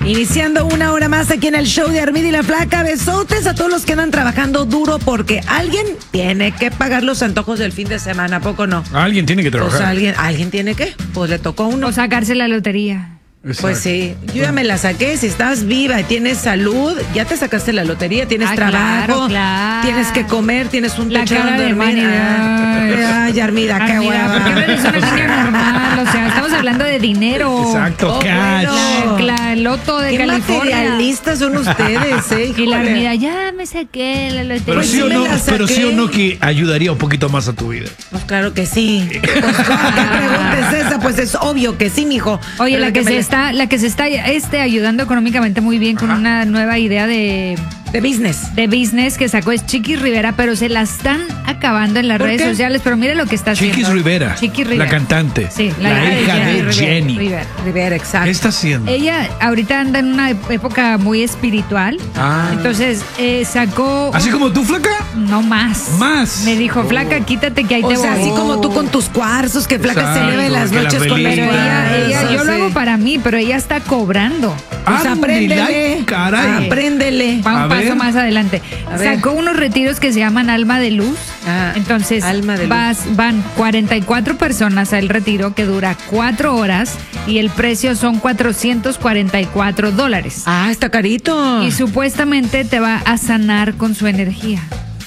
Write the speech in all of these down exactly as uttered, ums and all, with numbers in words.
Iniciando una hora más aquí en el show de Armida y la Flaca. Besotes a todos los que andan trabajando duro porque alguien tiene que pagar los antojos del fin de semana, ¿a poco no? Alguien tiene que trabajar. Pues alguien, ¿alguien tiene que? Pues le tocó a uno. O sacarse la lotería. Exacto. Pues sí, yo ya me la saqué. Si estás viva y tienes salud, ya te sacaste la lotería, tienes Ah, trabajo, claro, claro. tienes que comer, tienes un La techo cara donde de dormir. Manny, Ay, ay, Armida, qué Armida, ¿por qué no eres hueva. una niña normal? O sea, estamos hablando de dinero. Exacto, Oh, cash. bueno. La, la loto de Qué California. materialistas son ustedes, eh. Y la híjole. Armida, ya me saqué la lotería. Pero Pues sí sí o me no, la pero sí o saqué. no que ayudaría un poquito más a tu vida. Pues claro que sí. Pues, ¿qué pregunta es esa? Pues es obvio que sí, mijo. Oye, Pero la que me se está, la que se está este, ayudando económicamente muy bien con Ajá. una nueva idea de, De business. de business que sacó es Chiquis Rivera, pero se la están acabando en las ¿Por redes qué? sociales. Pero mire lo que está haciendo. Chiquis Rivera. Chiquis Rivera. La cantante. Sí, La hija de Rivera, Jenny. Rivera. Rivera, exacto. ¿Qué está haciendo? Ella ahorita anda en una época muy espiritual. Ah. Entonces eh, sacó. ¿Así como tú, flaca? No más. Más. Me dijo, flaca, quítate que ahí O te sea, voy. así como tú con tus cuarzos, que Flaca se Exacto, eleva en las que las noches con las Pero velitas. ella, ella, cuarzos, yo lo sí. hago para mí, pero ella está cobrando. Pues Ándale, apréndele. ay, caray. Apréndele. Va un A paso ver. más adelante. A ver. Sacó unos retiros que se llaman Alma de Luz. Ah, Entonces, Alma de Luz. vas, van cuarenta y cuatro personas al retiro que dura cuatro horas y el precio son cuatrocientos cuarenta y cuatro dólares. Ah, está carito. Y supuestamente te va a sanar con su energía.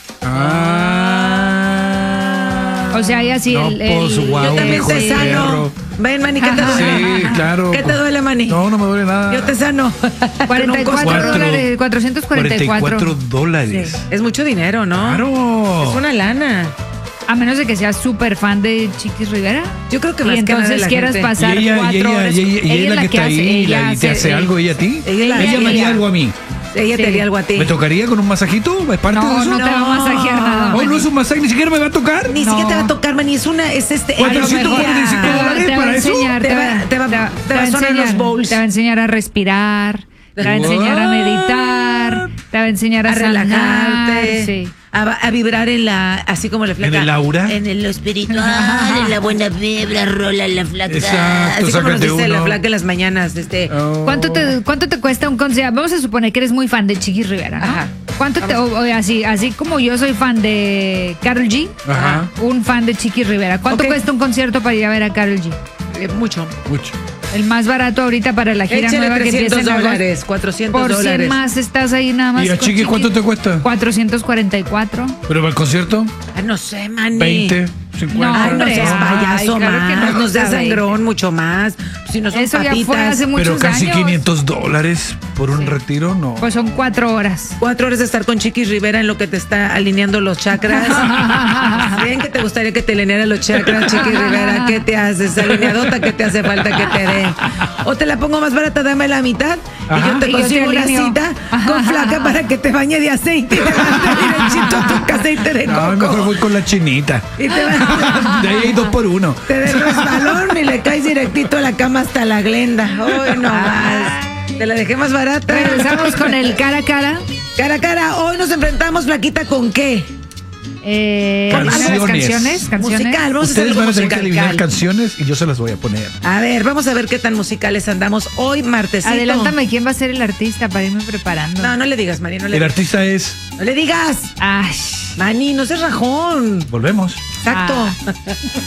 Ah. O sea, y así No, el, el- pues, guau, Yo también hijo te de sano. perro. Ven, Manny, ¿qué te Ajá. duele? Sí, claro. ¿Qué te duele, Manny? No, no me duele nada. Yo te sano. cuarenta y cuatro Cuatro- dólares, cuatrocientos cuarenta y cuatro. cuarenta y cuatro dólares. Sí. Es mucho dinero, ¿no? Claro. Es una lana. A menos de que seas súper fan de Chiquis Rivera. Yo creo que Y más que nada de entonces la quieras gente. pasar Y ella, cuatro y ella, horas. y ella, y ella es la que está ahí y la- y te hace ella- algo ella a ti. Ella es la- Ella me haría ella- algo a mí. Ella te Sí. haría algo a ti. ¿Me tocaría con un masajito? ¿Es parte de No, eso? no te va a masajear nada. Oh, no es un masaje, ni siquiera me va a tocar. Ni No. siquiera te va a tocar, Manny. Es una, es este. cuatrocientos cuarenta y cinco energía. dólares Te va a para eso. enseñar, Te te va- va, te va- te va- te te va va a sonar enseñar- los bowls. Te va a enseñar a respirar, te va a enseñar a meditar, te va a enseñar a, A sanar, relajarte. sí. A, a vibrar en la, así como la Flaca. ¿En el aura? En el- lo espiritual, en la buena vibra, rola la Flaca. Exacto, así como nos sácate dice la uno. Flaca en las mañanas, este. Oh. ¿Cuánto te, ¿Cuánto te cuesta un concierto? Vamos a suponer que eres muy fan de Chiquis Rivera, ¿no? Ajá. ¿Cuánto te, o- o así, así como yo soy fan de Karol G, Ajá. un fan de Chiquis Rivera. ¿Cuánto Ok. cuesta un concierto para ir a ver a Karol G? eh, mucho. Mucho. El más barato ahorita para la gira Échale nueva que empieza trescientos en agosto. dólares, cuatrocientos Por dólares. cien más estás ahí nada más. ¿Y a con Chiqui cuánto te cuesta? cuatrocientos cuarenta y cuatro. ¿Pero para el concierto? Ah, no sé, Manny. veinte, cincuenta. Ay, no Hombre, seas ay, payaso claro que más, no, no seas está bien. sangrón, mucho más. Si no son Eso ya papitas. fue hace muchos Pero casi años. quinientos dólares por un retiro, no. Pues son cuatro horas. Cuatro horas de estar con Chiquis Rivera en lo que te está alineando los chakras. Bien que te gustaría que te alineara los chakras, Chiquis Rivera. ¿Qué te haces? Alineadota, ¿qué te hace falta que te dé? O te la pongo más barata, dame la mitad. Ajá. Y yo te Y yo te consigo una alineo. cita con Flaca para que te bañe de aceite y te mande derechito a tu aceite de No, mejor coco. voy con la chinita. Y te, va- De ahí hay dos por uno. te des resbalón y le caes directito a la cama hasta la glenda. Hoy no más. Te la dejé más barata. Regresamos con el cara a cara. Cara a cara, hoy nos enfrentamos, Flaquita, ¿con qué? Eh, Canciones. ¿algunas canciones, canciones. Musical, vamos a hacer Ustedes algo van a tener que adivinar musical. canciones y yo se las voy a poner. A ver, vamos a ver qué tan musicales andamos hoy, martesito. Adelántame quién va a ser el artista para irme preparando. No, no le digas, Mani, no le El digas. artista es... No le digas. Ay. Mani, no seas rajón. Volvemos. Exacto. Ah.